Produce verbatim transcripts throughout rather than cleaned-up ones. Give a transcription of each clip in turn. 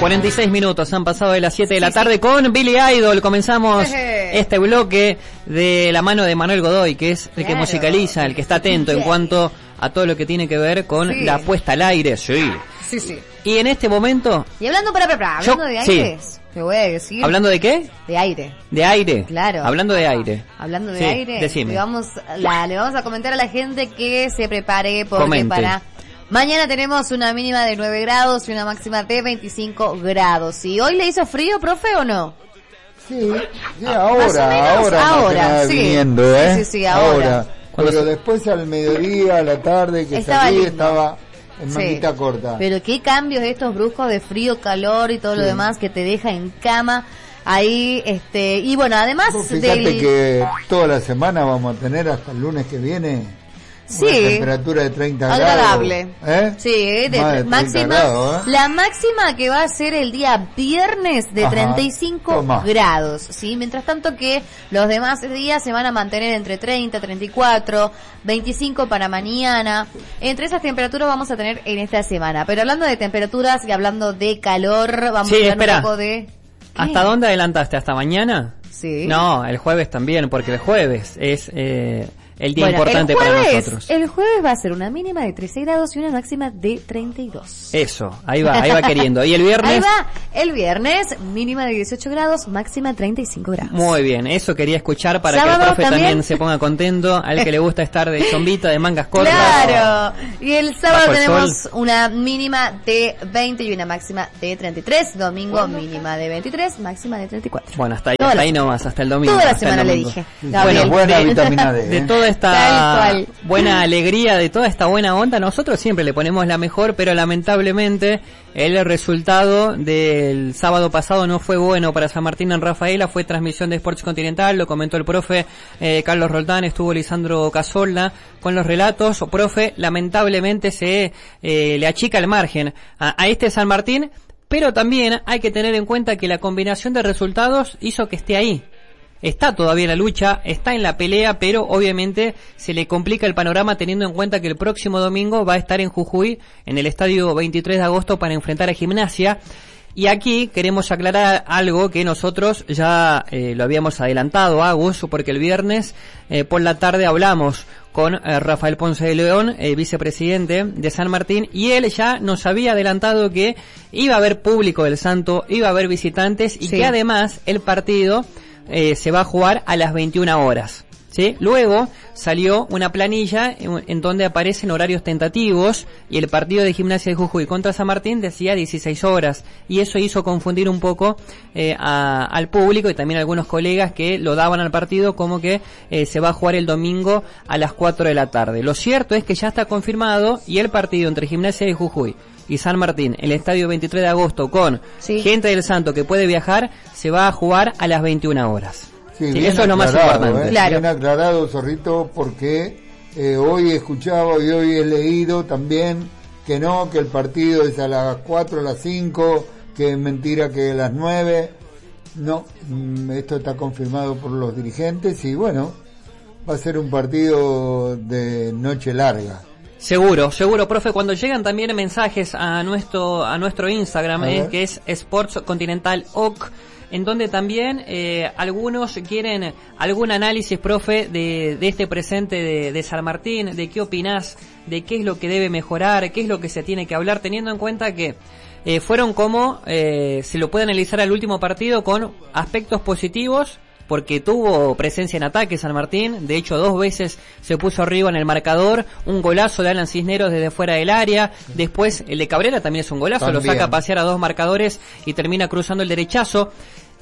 cuarenta y seis minutos han pasado de las siete de la sí, tarde sí. Con Billy Idol. Comenzamos este bloque de la mano de Manuel Godoy, que es el claro. que musicaliza, el que está atento sí. en cuanto a todo lo que tiene que ver con sí. la puesta al aire. Sí. Sí, sí. Y en este momento... Y hablando para, para, para hablando yo, de aire, sí. te voy a decir... ¿Hablando de qué? De aire. ¿De aire? Claro. Hablando de aire. Hablando de sí, aire, decime. Le vamos, la, le vamos a comentar a la gente que se prepare porque Comente. para... Mañana tenemos una mínima de nueve grados y una máxima de veinticinco grados. ¿Y hoy le hizo frío, profe, o no? Sí, sí ahora, ahora, ahora, sí. Viniendo, ¿eh? Sí, sí, sí, ahora. ahora. Pero se... después al mediodía, a la tarde que estaba salí, lindo. estaba en manguita sí. corta. Pero qué cambios estos bruscos de frío, calor y todo sí. lo demás que te deja en cama. Ahí, este, y bueno, además... Vos fíjate del... que toda la semana vamos a tener hasta el lunes que viene... Sí. Una temperatura de treinta agradable. grados. ¿Eh? Sí, de, de máxima. Grados, ¿eh? La máxima que va a ser el día viernes de Ajá. treinta y cinco Toma. grados, ¿sí? Mientras tanto que los demás días se van a mantener entre treinta, treinta y cuatro, veinticinco para mañana. Entre esas temperaturas vamos a tener en esta semana. Pero hablando de temperaturas y hablando de calor, vamos sí, a hablar espera. un poco de... ¿Qué? ¿Hasta dónde adelantaste? ¿Hasta mañana? Sí. No, el jueves también, porque el jueves es... Eh... El día bueno, importante el jueves, para nosotros. El jueves va a ser una mínima de trece grados y una máxima de treinta y dos. Eso, ahí va, ahí va queriendo. ¿Y el viernes? Ahí va, el viernes, mínima de dieciocho grados, máxima treinta y cinco grados. Muy bien, eso quería escuchar para ¿Sábado que el profe también? también se ponga contento, al que le gusta estar de chombita, de mangas cortas. Claro, y el sábado el tenemos sol. una mínima de veinte y una máxima de treinta y tres. Domingo, bueno. mínima de veintitrés, máxima de treinta y cuatro. Bueno, hasta ahí, hasta ahí nomás, hasta el domingo. Toda la semana le dije. Bueno, buena vitamina D. De toda esta buena alegría, de toda esta buena onda, nosotros siempre le ponemos la mejor, pero lamentablemente el resultado del sábado pasado no fue bueno para San Martín en Rafaela. Fue transmisión de Sports Continental, lo comentó el profe eh, Carlos Roldán, estuvo Lisandro Cazorla con los relatos. O, profe, lamentablemente se eh, le achica el margen a, a este San Martín, pero también hay que tener en cuenta que la combinación de resultados hizo que esté ahí. Está todavía en la lucha, está en la pelea, pero obviamente se le complica el panorama teniendo en cuenta que el próximo domingo va a estar en Jujuy, en el estadio veintitrés de agosto, para enfrentar a Gimnasia. Y aquí queremos aclarar algo que nosotros ya eh, lo habíamos adelantado, Agus, porque el viernes eh, por la tarde hablamos con eh, Rafael Ponce de León, eh, vicepresidente de San Martín, y él ya nos había adelantado que iba a haber público del Santo, iba a haber visitantes, y sí. que además el partido... Eh, se va a jugar a las veintiuna horas, ¿sí? Luego salió una planilla en, en donde aparecen horarios tentativos y el partido de Gimnasia de Jujuy contra San Martín decía dieciséis horas, y eso hizo confundir un poco eh, a, al público y también a algunos colegas que lo daban al partido como que eh, se va a jugar el domingo a las cuatro de la tarde. Lo cierto es que ya está confirmado, y el partido entre Gimnasia de Jujuy y San Martín, el estadio veintitrés de agosto, con sí. gente del Santo que puede viajar, se va a jugar a las veintiuna horas. Sí, sí, eso es lo más importante. Eh, claro. Bien aclarado, Zorrito, porque eh, hoy he escuchado y hoy he leído también que no, que el partido es a las cuatro, a las cinco, que es mentira que a las nueve. No, esto está confirmado por los dirigentes y bueno, va a ser un partido de noche larga. Seguro, seguro, profe. Cuando llegan también mensajes a nuestro a nuestro Instagram, eh, que es Sports Continental O C, en donde también eh, algunos quieren algún análisis, profe, de, de este presente de, de San Martín, de qué opinás, de qué es lo que debe mejorar, qué es lo que se tiene que hablar, teniendo en cuenta que eh, fueron como, eh, se lo puede analizar al último partido con aspectos positivos, porque tuvo presencia en ataque San Martín, de hecho dos veces se puso arriba en el marcador, un golazo de Alan Cisneros desde fuera del área, después el de Cabrera también es un golazo, también. Lo saca a pasear a dos marcadores y termina cruzando el derechazo,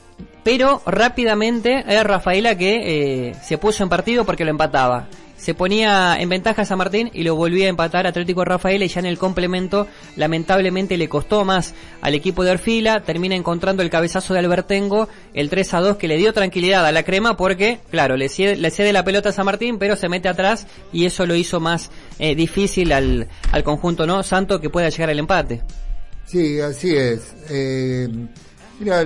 pero rápidamente era Rafaela que eh, se puso en partido porque lo empataba. Se ponía en ventaja a San Martín y lo volvía a empatar Atlético Rafaela, y ya en el complemento lamentablemente le costó más al equipo de Orfila. Termina encontrando el cabezazo de Albertengo, el tres a dos, que le dio tranquilidad a la crema porque, claro, le cede, le cede la pelota a San Martín, pero se mete atrás y eso lo hizo más eh, difícil al, al conjunto, ¿no? Santo, que pueda llegar al empate. Sí, así es. Eh, mira,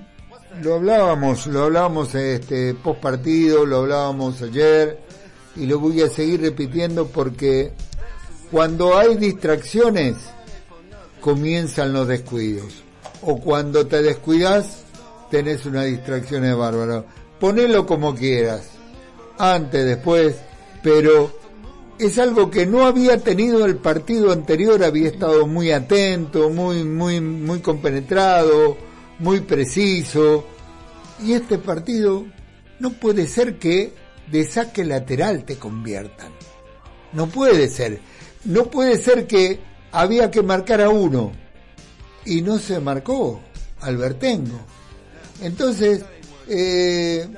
lo hablábamos, lo hablábamos este post partido, lo hablábamos ayer. Y lo voy a seguir repitiendo porque cuando hay distracciones comienzan los descuidos. o cuando te descuidas tenés una distracción de bárbaro. Ponelo como quieras, antes, después, pero es algo que no había tenido el partido anterior, había estado muy atento, muy, muy, muy compenetrado, muy preciso, y este partido no puede ser que de saque lateral te conviertan, no puede ser, no puede ser que había que marcar a uno, y no se marcó Albertengo. Entonces, eh,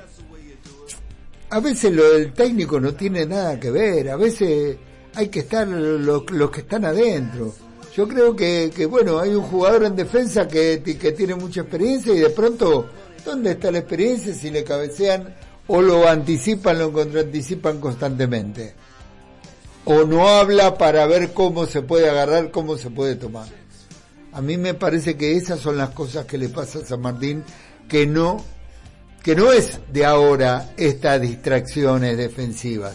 a veces lo del técnico no tiene nada que ver, a veces hay que estar los, los que están adentro. Yo creo que, que, bueno, hay un jugador en defensa que, que tiene mucha experiencia y de pronto, ¿dónde está la experiencia si le cabecean o lo anticipan, lo contraanticipan constantemente? O no habla para ver cómo se puede agarrar, cómo se puede tomar. A mí me parece que esas son las cosas que le pasa a San Martín, que no, que no es de ahora estas distracciones defensivas,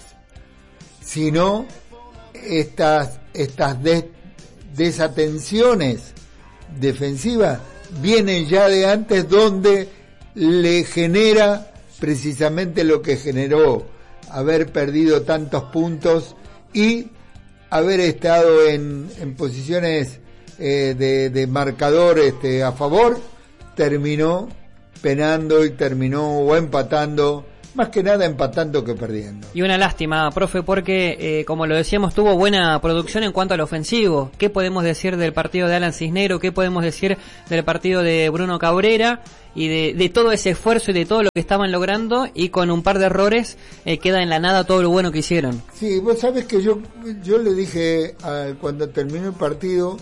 sino estas, estas des, desatenciones defensivas vienen ya de antes, donde le genera precisamente lo que generó haber perdido tantos puntos y haber estado en, en posiciones eh, de, de marcador este, a favor, terminó penando y terminó o empatando, más que nada empatando que perdiendo. Y una lástima, profe, porque eh, como lo decíamos, tuvo buena producción en cuanto al ofensivo. ¿Qué podemos decir del partido de Alan Cisnero? ¿Qué podemos decir del partido de Bruno Cabrera? Y de, de todo ese esfuerzo y de todo lo que estaban logrando, y con un par de errores eh, queda en la nada todo lo bueno que hicieron. Sí, vos sabés que yo yo le dije a, cuando terminó el partido,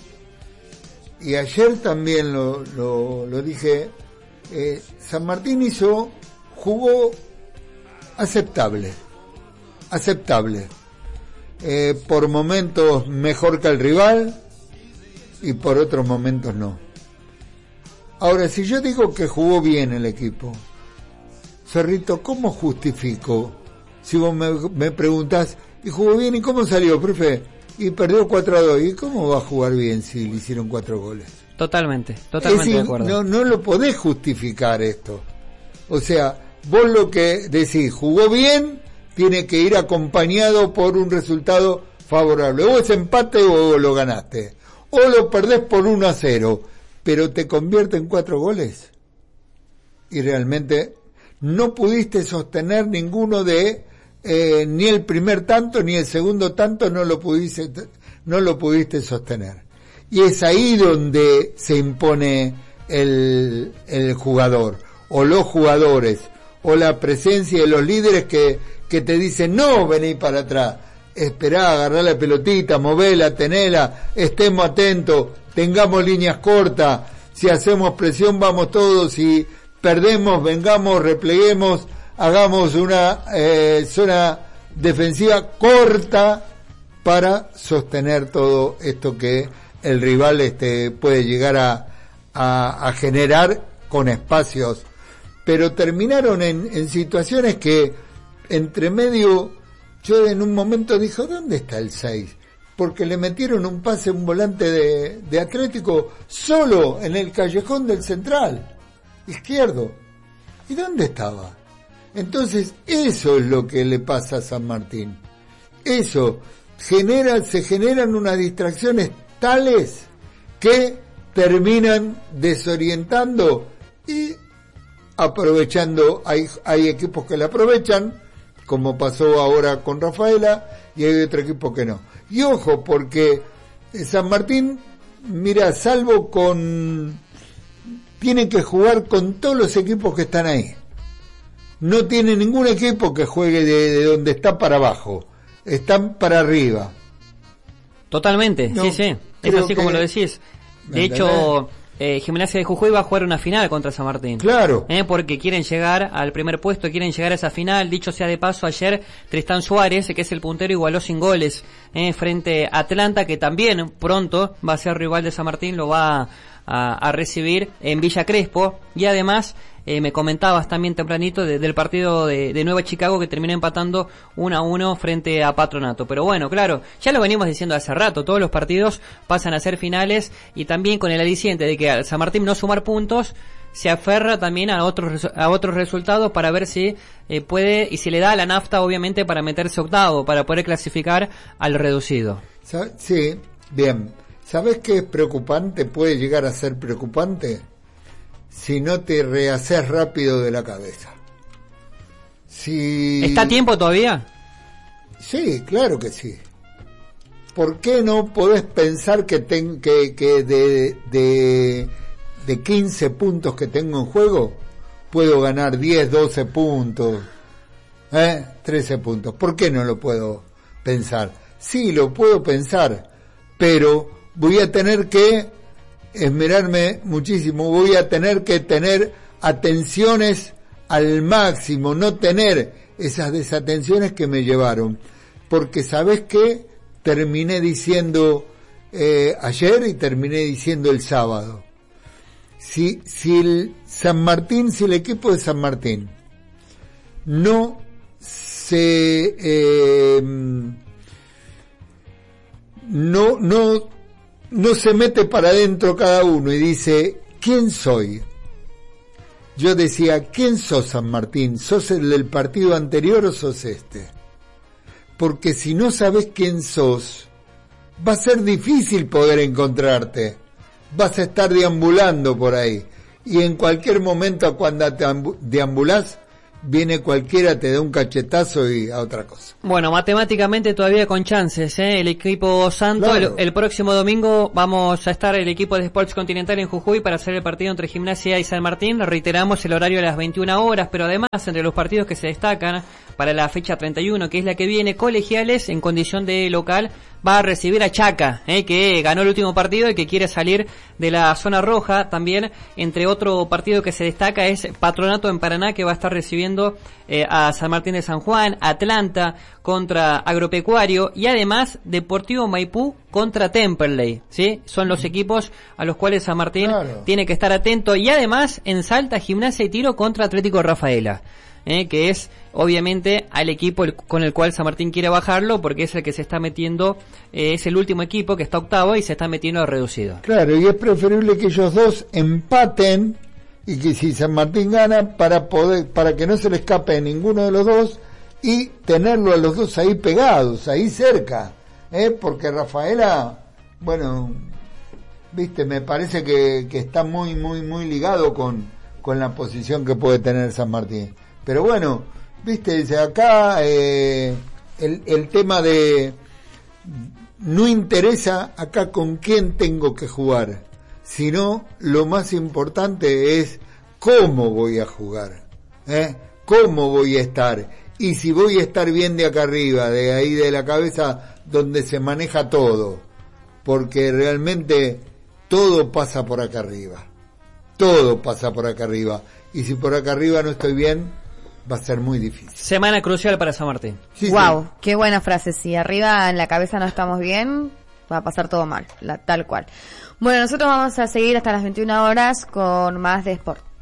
y ayer también lo, lo, lo dije, eh, San Martín hizo, jugó aceptable, aceptable, eh, por momentos mejor que el rival y por otros momentos no. Ahora, si yo digo que jugó bien el equipo, Cerrito, ¿cómo justifico? Si vos me, me preguntás, ¿y jugó bien? ¿Y cómo salió, profe? Y perdió cuatro a dos. ¿Y cómo va a jugar bien si le hicieron cuatro goles? Totalmente, totalmente decir, de acuerdo. No, no lo podés justificar esto. O sea, vos lo que decís, jugó bien, tiene que ir acompañado por un resultado favorable. O es empate o lo ganaste. O lo perdés por uno a cero. Pero te convierte en cuatro goles. Y realmente no pudiste sostener ninguno de, eh, ni el primer tanto, ni el segundo tanto, no lo pudiste, no lo pudiste sostener. Y es ahí donde se impone el, el jugador, o los jugadores, o la presencia de los líderes que, que te dicen, no, vení para atrás, esperá, agarrá la pelotita, movela, tenela, estemos atentos, tengamos líneas cortas, si hacemos presión vamos todos, si perdemos, vengamos, repleguemos, hagamos una eh, zona defensiva corta para sostener todo esto que el rival este puede llegar a, a, a generar con espacios. Pero terminaron en, en situaciones que entre medio, yo en un momento dije, ¿dónde está el seis? Porque le metieron un pase a un volante de, de Atlético solo en el callejón del central izquierdo. ¿Y dónde estaba? Entonces eso es lo que le pasa a San Martín. Eso genera, se generan unas distracciones tales que terminan desorientando y aprovechando. Hay, hay equipos que la aprovechan, como pasó ahora con Rafaela, y hay otro equipo que no. Y ojo, porque San Martín, mira, salvo con... tiene que jugar con todos los equipos que están ahí. No tiene ningún equipo que juegue de, de donde está para abajo. Están para arriba. Totalmente, no, sí, sí. Es así como lo decís. De hecho, eh, Gimnasia de Jujuy va a jugar una final contra San Martín. Claro. Eh, porque quieren llegar al primer puesto, quieren llegar a esa final. Dicho sea de paso, ayer Tristán Suárez, que es el puntero, igualó sin goles eh, frente a Atlanta, que también pronto va a ser rival de San Martín, lo va a, a recibir en Villa Crespo. Y además, eh, me comentabas también tempranito de, del partido de, de Nueva Chicago que terminó empatando uno a uno frente a Patronato. Pero bueno, claro, ya lo venimos diciendo hace rato, todos los partidos pasan a ser finales y también con el aliciente de que al San Martín no sumar puntos, se aferra también a otros a otros resultados para ver si eh, puede y si le da la nafta obviamente para meterse octavo, para poder clasificar al reducido. Sí, bien. ¿Sabes qué es preocupante? Puede llegar a ser preocupante si no te rehaces rápido de la cabeza. Si... ¿Está a tiempo todavía? Sí, claro que sí. ¿Por qué no podés pensar que ten, que, que de, de, de quince puntos que tengo en juego puedo ganar diez, doce puntos, ¿eh? trece puntos? ¿Por qué no lo puedo pensar? Sí, lo puedo pensar, pero voy a tener que esmerarme muchísimo, voy a tener que tener atenciones al máximo, no tener esas desatenciones que me llevaron, porque ¿sabés qué? Terminé diciendo eh, ayer y terminé diciendo el sábado. Si, si el San Martín, si el equipo de San Martín no se eh, no no no se mete para adentro cada uno y dice ¿quién soy? Yo decía, ¿quién sos, San Martín? ¿Sos el del partido anterior o sos este? Porque si no sabes quién sos, va a ser difícil poder encontrarte. Vas a estar deambulando por ahí. Y en cualquier momento cuando te deambulás, viene cualquiera, te da un cachetazo y a otra cosa. Bueno, matemáticamente todavía con chances, ¿eh? El equipo Santo, claro. el, el próximo domingo vamos a estar el equipo de Sports Continental en Jujuy para hacer el partido entre Gimnasia y San Martín. Reiteramos el horario a las veintiuna horas, pero además entre los partidos que se destacan para la fecha treinta y uno, que es la que viene, Colegiales en condición de local va a recibir a Chaca, eh, que ganó el último partido y que quiere salir de la zona roja. También, entre otro partido que se destaca, es Patronato en Paraná, que va a estar recibiendo eh, a San Martín de San Juan, Atlanta contra Agropecuario y además Deportivo Maipú contra Temperley, ¿sí? Son los equipos a los cuales San Martín claro. tiene que estar atento. Y además en Salta, Gimnasia y Tiro contra Atlético Rafaela. Eh, que es obviamente al equipo el, con el cual San Martín quiere bajarlo, porque es el que se está metiendo, eh, es el último equipo que está octavo y se está metiendo a reducido. Claro, y es preferible que ellos dos empaten y que si San Martín gana, para poder, para que no se le escape a ninguno de los dos y tenerlo a los dos ahí pegados, ahí cerca, eh, porque Rafaela, bueno, viste, me parece que, que está muy, muy, muy ligado con, con la posición que puede tener San Martín. Pero bueno, viste, dice acá eh, el, el tema de no interesa acá con quién tengo que jugar, sino lo más importante es cómo voy a jugar, ¿eh? Cómo voy a estar y si voy a estar bien de acá arriba, de ahí de la cabeza donde se maneja todo, porque realmente todo pasa por acá arriba, todo pasa por acá arriba y si por acá arriba no estoy bien, va a ser muy difícil. Semana crucial para San Martín. Sí, wow, sí. Qué buena frase. Si arriba en la cabeza no estamos bien, va a pasar todo mal, la, tal cual. Bueno, nosotros vamos a seguir hasta las veintiuna horas con más de Sport.